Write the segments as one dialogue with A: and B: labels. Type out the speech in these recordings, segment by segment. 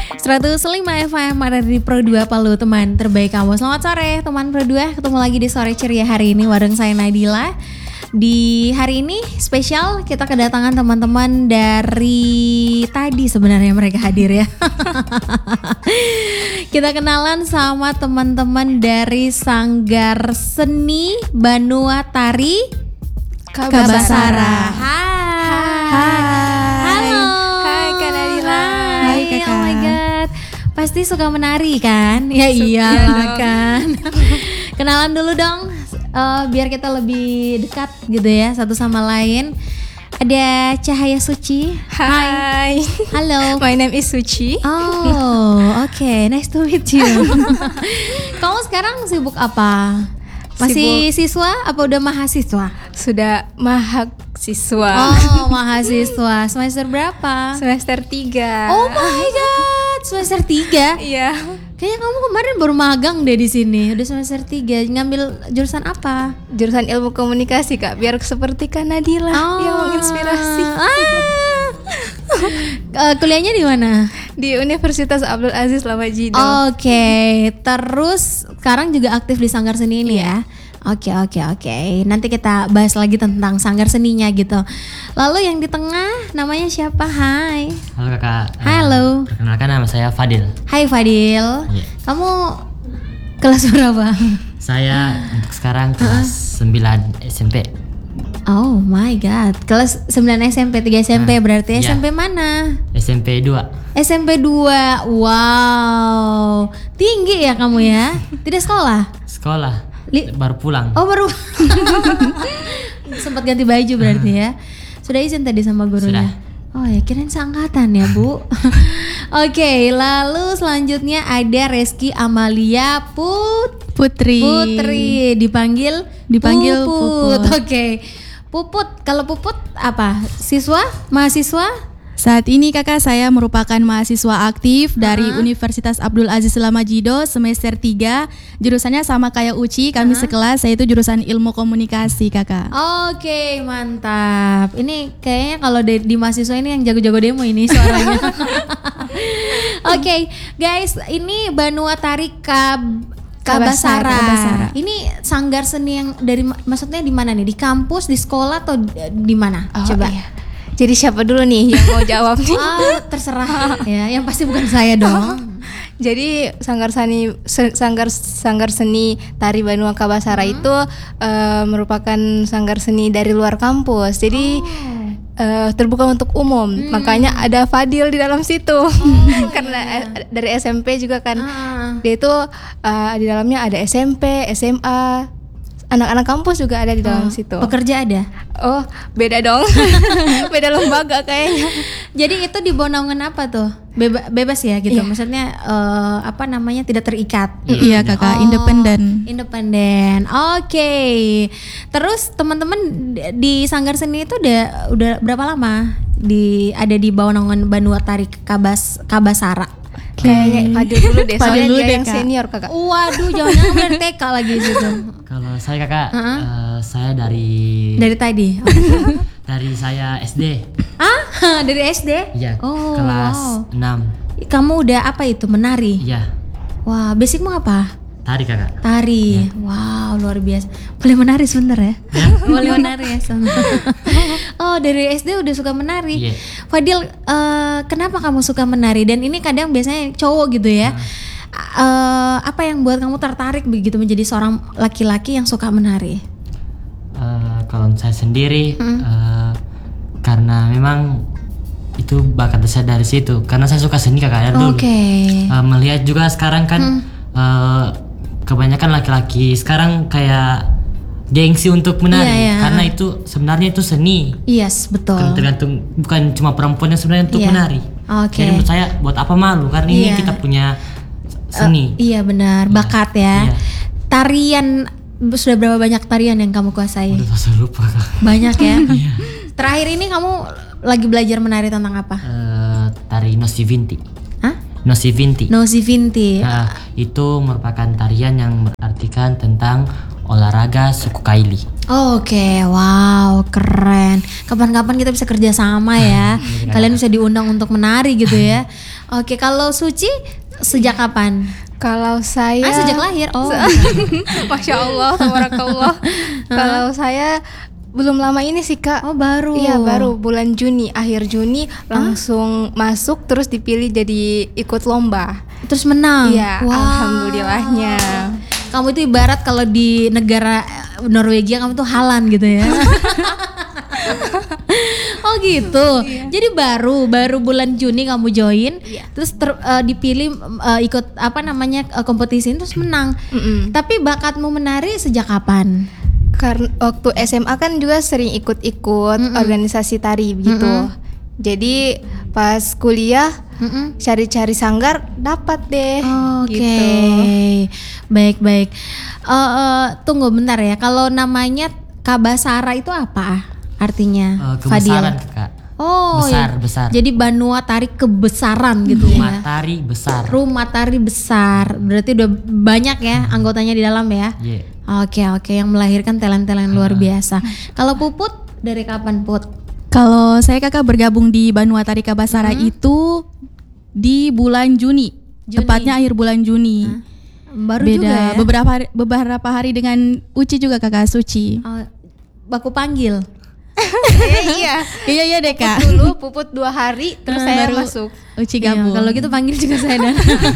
A: 105 FM ada di Pro 2 Palu, teman terbaik kamu. Selamat sore teman Pro 2, ketemu lagi di Sore Ceria hari ini bareng saya Nadila. Di hari ini spesial kita kedatangan teman-teman dari tadi sebenarnya mereka hadir ya. Kita kenalan sama teman-teman dari Sanggar Seni Banua Tari Kabasara. Hai. Halo.
B: Hai Kak Nadila.
A: Hai Kakak. Oh my god. Pasti suka menari kan? Ya iya kan. Kenalan dulu dong. Biar kita lebih dekat gitu ya satu sama lain. Ada Cahaya Suci.
B: Hai.
A: Halo.
B: My name is Suci.
A: Oh, oke. Nice to meet you. Kamu sekarang sibuk apa? Masih siswa apa udah mahasiswa?
B: Sudah mahasiswa.
A: Oh, mahasiswa. Semester berapa?
B: Semester 3.
A: Oh my god, semester 3.
B: Iya.
A: Kayaknya kamu kemarin baru magang deh di sini. Udah semester 3. Ngambil jurusan apa?
B: Jurusan Ilmu Komunikasi, Kak. Biar seperti Kak Nadila yang menginspirasi.
A: Kuliahnya di mana?
B: Di Universitas Abdul Aziz Lamajido.
A: Oke. Terus sekarang juga aktif di Sanggar Seni ini ya. Oke. Nanti kita bahas lagi tentang Sanggar Seninya gitu. Lalu yang di tengah namanya siapa? Hai.
C: Halo Kakak.
A: Halo.
C: Perkenalkan nama saya Fadil.
A: Hai Fadil.
C: Iya.
A: Kamu kelas berapa?
C: Saya untuk sekarang kelas 9 SMP.
A: Oh my god. Kelas 9 SMP, 3 SMP berarti.
C: Iya.
A: SMP mana?
C: SMP 2.
A: SMP 2. Wow. Tinggi ya kamu ya? Tidak sekolah?
C: Sekolah. Baru pulang.
A: Oh baru. Sempat ganti baju berarti ya. Sudah izin tadi sama gurunya?
C: Sudah.
A: Oh ya, kirain seangkatan ya Bu. Oke, lalu selanjutnya ada Reski Amalia
D: Putri.
A: Dipanggil
D: Puput.
A: Oke. Puput, kalau Puput apa? Siswa? Mahasiswa?
D: Saat ini Kakak saya merupakan mahasiswa aktif dari Universitas Abdul Aziz Lamajido semester 3. Jurusannya sama kayak Uci, kami sekelas, yaitu jurusan Ilmu Komunikasi Kakak.
A: Oke, mantap. Ini kayaknya kalau di mahasiswa ini yang jago-jago demo ini suaranya. Oke, guys, ini Banua Tari Kabasara. Ini sanggar seni yang dari maksudnya di mana nih? Di kampus, di sekolah atau di mana?
B: Oh,
A: Coba.
B: iya. Jadi siapa dulu nih yang mau jawab nih?
A: Terserah ya, yang pasti bukan saya dong.
B: Jadi sanggar seni tari Banua Kabasara itu merupakan sanggar seni dari luar kampus. Jadi terbuka untuk umum. Makanya ada Fadil di dalam situ. Karena dari SMP juga kan. Dia itu di dalamnya ada SMP, SMA, anak-anak kampus juga ada di dalam situ.
A: Pekerja ada?
B: Oh, beda dong. Beda lembaga kayaknya.
A: Jadi itu di Bonongan apa tuh? Bebas ya gitu.
B: Iya.
A: Maksudnya apa namanya, tidak terikat.
D: Iya Kakak, independen. Oke. Terus teman-teman di Sanggar Seni itu udah berapa lama ada di Bonongan Banua Tari Kabasara?
B: Kayaknya Fadil dulu deh, soalnya
D: Fadil dulu
B: dia
D: deh,
B: yang
D: Kak.
B: senior Kakak.
A: Waduh, jangan-jangan udah TK lagi gitu.
C: Kalau saya Kakak, saya dari
A: Dari tadi.
C: dari saya SD.
A: Dari SD?
C: Iya.
A: Oh,
C: Kelas 6.
A: Kamu udah apa itu, menari?
C: Iya.
A: Wah, basicmu apa?
C: Tari Kakak.
A: Tari. Wow, luar biasa. Boleh menari sebentar ya? Boleh menari ya sama. Oh, dari SD udah suka menari.
C: Iya.
A: Fadil, kenapa kamu suka menari? Dan ini kadang biasanya cowok gitu ya. Apa yang buat kamu tertarik begitu menjadi seorang laki-laki yang suka menari?
C: Kalau saya sendiri karena memang itu bakat saya dari situ. Karena saya suka seni Kakak dulu.
A: Oke.
C: Melihat juga sekarang kan kebanyakan laki-laki sekarang kayak gengsi untuk menari.
A: Iya.
C: Karena itu sebenarnya itu seni.
A: Yes, betul.
C: Tergantung, bukan cuma perempuan yang sebenarnya untuk
A: Iya.
C: menari.
A: Oke.
C: Jadi menurut saya buat apa malu, karena ini
A: Iya.
C: kita punya seni.
A: Iya benar, bakat ya.
C: Iya.
A: Tarian, sudah berapa banyak tarian yang kamu kuasai?
C: Udah masa lupa Kak.
A: Banyak ya. Terakhir ini kamu lagi belajar menari tentang apa?
C: Tari Nosivinti.
A: Hah?
C: Nosivinti.
A: Nosivinti.
C: Itu merupakan tarian yang berartikan tentang olahraga suku Kaili.
D: Oke, wow, keren. Kapan-kapan kita bisa kerja sama ya. Kalian bisa diundang untuk menari gitu ya. Oke, kalau Suci sejak kapan?
B: Kalau saya
D: Sejak lahir. Oh.
B: Masya Allah, tabarakallah. Kalau saya belum lama ini sih Kak.
D: Oh, baru.
B: Iya, baru bulan Juni, akhir Juni langsung masuk terus dipilih jadi ikut lomba.
D: Terus menang.
B: Iya,
D: Wow.
B: alhamdulillahnya.
D: Kamu itu ibarat kalau di negara Norwegia kamu tuh Halan gitu ya. Oh gitu. Jadi baru bulan Juni kamu join, terus dipilih ikut apa namanya kompetisi terus menang. Tapi bakatmu menari sejak kapan?
B: Karena waktu SMA kan juga sering ikut-ikut organisasi tari begitu. Jadi pas kuliah cari-cari sanggar dapat deh.
D: Oke.
B: Gitu.
D: Baik. Tunggu bentar ya. Kalau namanya Kabasara itu apa artinya?
C: Kebesaran Kak.
D: Oh,
C: besar.
D: Jadi Banua Tari Kebesaran gitu
C: Rumah
D: ya.
C: tari besar.
D: Rumah tari besar. Berarti udah banyak ya anggotanya di dalam ya.
C: Iya.
D: Oke, yang melahirkan talent-talent luar biasa. Kalau Puput dari kapan Put?
E: Kalau saya Kakak bergabung di Banua Tari Kabasara itu di bulan Juni. Tepatnya akhir bulan Juni.
D: Baru
E: Beda
D: juga ya.
E: beberapa hari dengan Uci juga Kakak Suci.
D: Baku panggil.
E: Iya deh Kak.
B: Dulu Puput 2 hari terus saya
E: Baru
B: masuk.
E: Uci
D: Iya,
E: gabung.
D: kalau gitu panggil juga saya dan.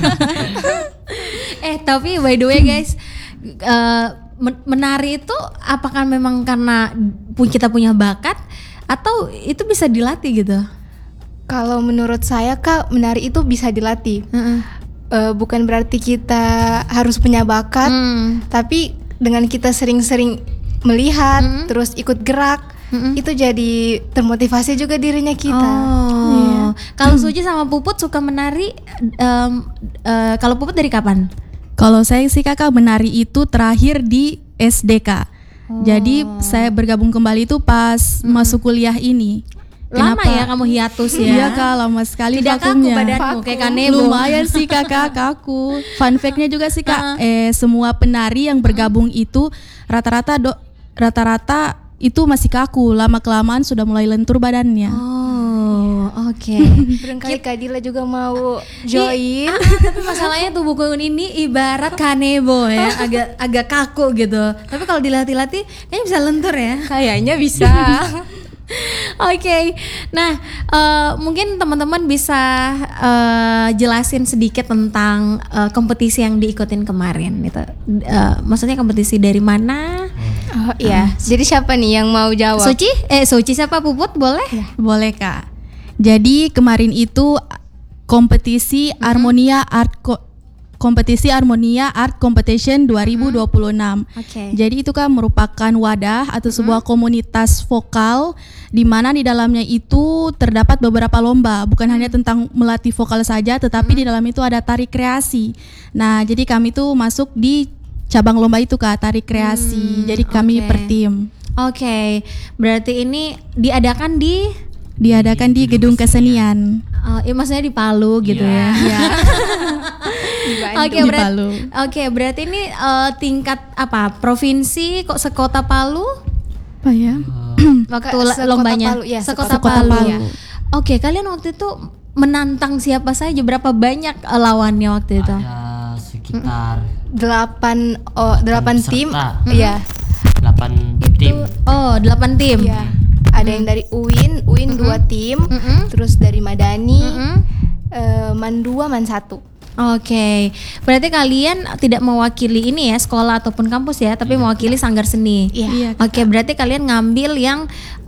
D: Tapi by the way guys, menari itu apakah memang karena kita punya bakat atau itu bisa dilatih gitu?
B: Kalau menurut saya Kak, menari itu bisa dilatih. Bukan berarti kita harus punya bakat, tapi dengan kita sering-sering melihat, terus ikut gerak, itu jadi termotivasi juga dirinya kita.
D: Oh, kalau Suci sama Puput suka menari. Kalau Puput dari kapan?
E: Kalau saya sih Kakak menari itu terakhir di SDK. Jadi saya bergabung kembali itu pas masuk kuliah ini.
D: Lama ya kamu hiatus ya?
E: Iya Kak, lama sekali
D: Tidak kaku
E: vakumnya.
D: badanmu kayak kanebo.
E: Lumayan sih Kakak, kaku. Fun fact-nya juga sih Kak, semua penari yang bergabung itu rata-rata itu masih kaku. Lama kelamaan sudah mulai lentur badannya.
D: Oh, oke.
B: Barangkali Kak Dila juga mau join.
D: Tapi masalahnya tubuh Kun ini ibarat kanebo ya, agak kaku gitu. Tapi kalau dilatih-latih kayaknya bisa lentur ya.
B: Kayaknya bisa.
D: Oke, nah mungkin teman-teman bisa jelasin sedikit tentang kompetisi yang diikutin kemarin gitu. Maksudnya kompetisi dari mana?
B: Oh iya. Jadi siapa nih yang mau jawab?
D: Suci siapa? Puput boleh?
E: Boleh Kak. Jadi kemarin itu kompetisi Harmonia Art Competition 2026.
D: Oke.
E: Jadi itu kan merupakan wadah atau sebuah komunitas vokal di mana di dalamnya itu terdapat beberapa lomba, bukan hanya tentang melatih vokal saja, tetapi di dalam itu ada tari kreasi. Nah, jadi kami tuh masuk di cabang lomba itu Kak, tari kreasi. Jadi kami per tim.
D: Oke. Berarti ini diadakan di
E: Gedung Kesenian.
D: maksudnya di Palu gitu ya.
E: Iya.
D: Oke, berarti ini tingkat apa? Provinsi kok sekota Palu?
E: Apa ya?
D: Waktu
B: Sekota
D: lombanya.
B: Palu, ya,
D: Sekota
B: Sekota
D: Palu.
B: Palu.
D: Oke, kalian waktu itu menantang siapa saja? Berapa banyak lawannya waktu itu?
C: Ada sekitar
B: 8 tim.
C: peserta.
B: Iya.
C: 8 tim.
D: Oh, 8 tim.
B: Iya. Ada yang dari UIN 2 tim, terus dari Madani, Man 2, Man 1.
D: Oke, berarti kalian tidak mewakili ini ya sekolah ataupun kampus ya, tapi mewakili sanggar seni.
B: Iya.
D: Oke, berarti kalian ngambil yang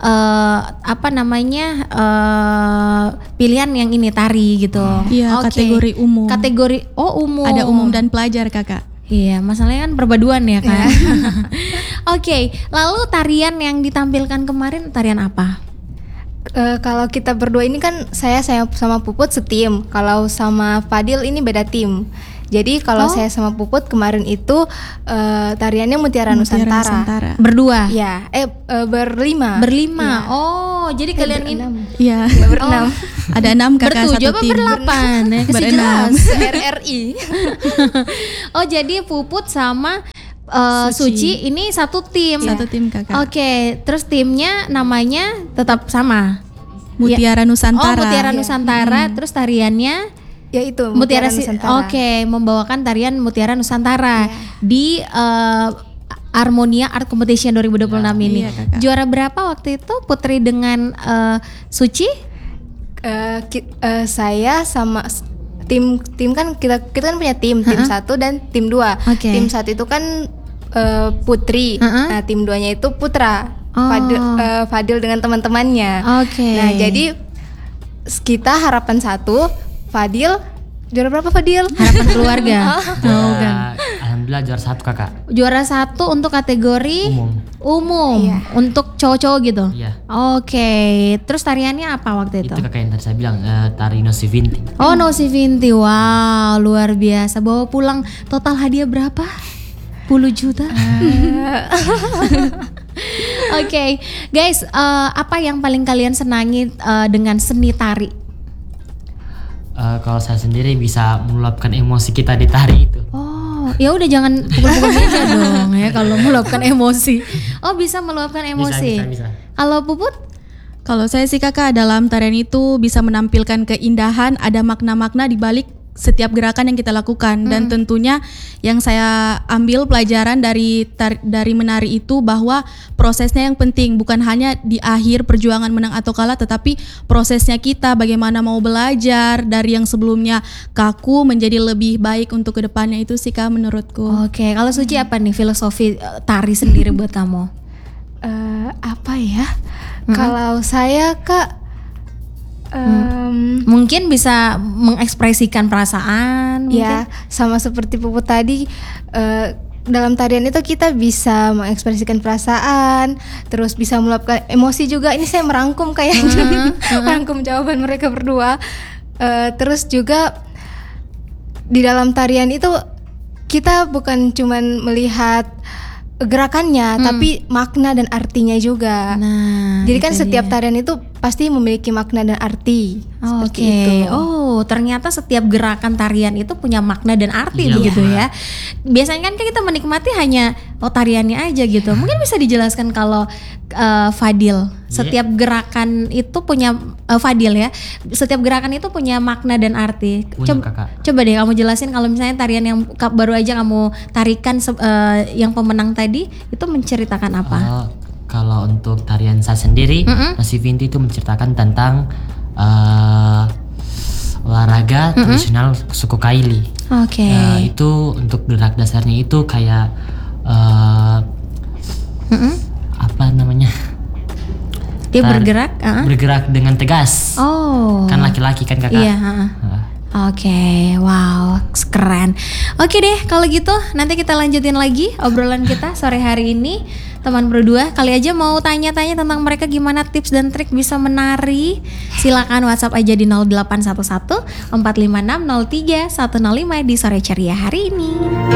D: pilihan yang ini tari gitu.
E: Iya,
D: Oke.
E: kategori umum.
D: Kategori umum.
E: Ada umum dan pelajar Kakak.
D: Iya, masalahnya kan perpaduan ya kan. Oke, lalu tarian yang ditampilkan kemarin tarian apa?
B: Kalau kita berdua ini kan saya sama Puput setim. Kalau sama Fadil ini beda tim. Jadi kalau saya sama Puput kemarin itu tariannya Mutiara Nusantara.
D: Berdua?
B: Ya, berlima.
D: Berlima.
B: Ya.
D: Oh, jadi kalian ini
E: Iya.
B: Ya, berenam.
E: Ada 6 Kakak,
D: bertujuh
E: satu
D: apa
E: tim.
D: berdelapan? Ya, kasih
E: Berenam.
D: jelas.
B: RRI.
D: Oh, jadi Puput sama
A: Suci ini satu tim.
E: Satu tim kakak.
A: Oke, terus timnya namanya tetap sama.
E: Mutiara Nusantara.
A: Oh, Mutiara Nusantara. Terus tariannya
B: Ya itu
A: Mutiara
B: Nusantara.
A: Oke, membawakan tarian Mutiara Nusantara di Armonia Art Competition 2026 ini.
E: Iya, kakak.
A: Juara berapa waktu itu Putri dengan Suci?
B: Saya sama tim kan kita kan punya tim 1 dan tim 2.
A: Oke.
B: Tim 1 itu kan Putri. Nah, tim 2-nya itu Putra. Fadil dengan teman-temannya.
A: Oke.
B: Nah, jadi kita harapan 1, Fadil juara berapa Fadil?
A: Harapan keluarga.
C: Alhamdulillah juara 1 kakak.
A: Juara 1 untuk kategori umum.
B: Iya.
A: Untuk cowok-cowok gitu.
C: Iya.
A: Oke. Terus tariannya apa waktu itu?
C: Itu kakak yang tadi saya bilang tari Nosi Vinti.
A: Oh, Nosi Vinti. Wow, luar biasa. Bawa pulang total hadiah berapa? 10 juta. Oke, guys, apa yang paling kalian senangi dengan seni tari?
C: Kalau saya sendiri bisa meluapkan emosi kita di tari itu.
A: Oh, ya udah jangan pukul-pukul meja dong ya kalau meluapkan emosi. Oh, bisa meluapkan emosi.
C: Bisa.
A: Kalau Puput?
E: Kalau saya sih kakak, dalam tarian itu bisa menampilkan keindahan, ada makna-makna di balik setiap gerakan yang kita lakukan. Dan tentunya yang saya ambil pelajaran dari menari itu bahwa prosesnya yang penting, bukan hanya di akhir perjuangan menang atau kalah, tetapi prosesnya kita bagaimana mau belajar dari yang sebelumnya kaku menjadi lebih baik untuk kedepannya. Itu sih kak menurutku.
A: Oke, kalau Suci apa nih filosofi tari sendiri buat kamu?
B: Apa ya? Kalau saya kak
A: Mungkin bisa mengekspresikan perasaan.
B: ya sama seperti Puput tadi, dalam tarian itu kita bisa mengekspresikan perasaan, terus bisa meluapkan emosi juga. Ini saya merangkum kayaknya, merangkum jawaban mereka berdua. Terus juga di dalam tarian itu kita bukan cuman melihat gerakannya, tapi makna dan artinya juga.
A: Nah,
B: jadi kan
A: itu
B: setiap
A: dia.
B: tarian itu pasti memiliki makna dan arti. Seperti
A: Oke.
B: itu.
A: Oh, ternyata setiap gerakan tarian itu punya makna dan arti
C: Iya,
A: begitu
C: benar.
A: ya. Biasanya kan kita menikmati hanya tariannya aja gitu. Mungkin bisa dijelaskan kalau Fadil, setiap gerakan itu punya Fadil ya. Setiap gerakan itu punya makna dan arti.
C: Punya, kakak.
A: Coba deh kamu jelasin kalau misalnya tarian yang baru aja kamu tarikan yang pemenang tadi itu menceritakan apa?
C: Kalau untuk tarian saya sendiri, Nosi Vinti itu menceritakan tentang olahraga tradisional suku Kaili.
A: Oke.
C: Itu untuk gerak dasarnya itu kayak apa namanya?
A: Dia bergerak?
C: Bergerak dengan tegas.
A: Oh.
C: Kan laki-laki kan kakak.
A: Iya.
C: Heeh.
A: Oke, wow, keren. Oke deh, kalau gitu nanti kita lanjutin lagi obrolan kita sore hari ini. Teman berdua, kali aja mau tanya-tanya tentang mereka gimana tips dan trik bisa menari. Silakan WhatsApp aja di 0811 456 03 105 di sore ceria hari ini.